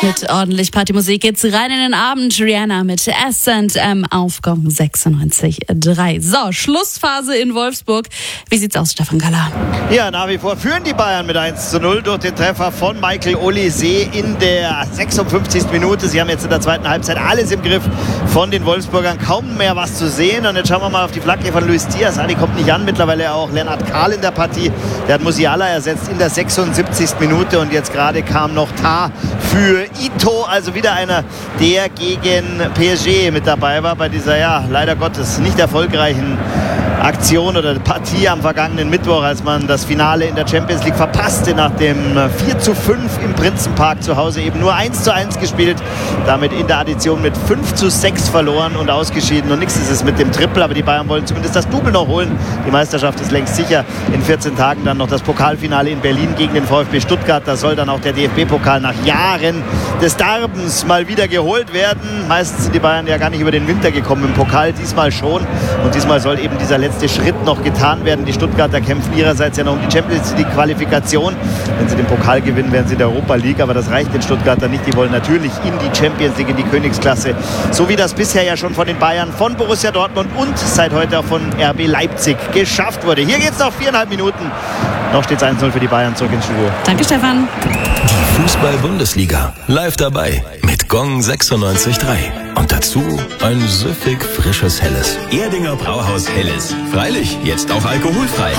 Mit ordentlich Partymusik geht's rein in den Abend. Rihanna mit S&M auf Gong 96.3. So, Schlussphase in Wolfsburg. Wie sieht's aus, Stefan Kaller? Ja, nach wie vor führen die Bayern mit 1:0 durch den Treffer von Michael Olise in der 56. Minute. Sie haben jetzt in der zweiten Halbzeit alles im Griff von den Wolfsburgern. Kaum mehr was zu sehen. Und jetzt schauen wir mal auf die Flanke von Luis Diaz. Die kommt nicht an. Mittlerweile auch Lennart Kahl in der Partie. Der hat Musiala ersetzt in der 76. Minute. Und jetzt gerade kam noch Tah für Ito. Also wieder einer, der gegen PSG mit dabei war bei dieser, ja, leider Gottes nicht erfolgreichen Aktion oder Partie am vergangenen Mittwoch, als man das Finale in der Champions League verpasste, nach dem 4:5 im Prinzenpark zu Hause eben nur 1:1 gespielt, damit in der Addition mit 5:6 verloren und ausgeschieden. Und nichts ist es mit dem Triple, aber die Bayern wollen zumindest das Double noch holen. Die Meisterschaft ist längst sicher. In 14 Tagen dann noch das Pokalfinale in Berlin gegen den VfB Stuttgart. Da soll dann auch der DFB-Pokal nach Jahren des Darbens mal wieder geholt werden. Meistens sind die Bayern ja gar nicht über den Winter gekommen im Pokal, diesmal schon. Und diesmal soll eben dieser letzte Schritt noch getan werden. Die Stuttgarter kämpfen ihrerseits ja noch um die Champions League-Qualifikation. Wenn sie den Pokal gewinnen, werden sie in der Europa League. Aber das reicht den Stuttgarter nicht. Die wollen natürlich in die Champions League, in die Königsklasse. So wie das bisher ja schon von den Bayern, von Borussia Dortmund und seit heute auch von RB Leipzig geschafft wurde. Hier geht es noch 4,5 Minuten. Noch steht es 1:0 für die Bayern. Zurück ins Studio. Danke, Stefan. Die Fußball-Bundesliga. Live dabei mit Gong 96.3. Und dazu ein süffig frisches Helles. Erdinger Brauhaus Helles. Freilich, jetzt auch alkoholfrei.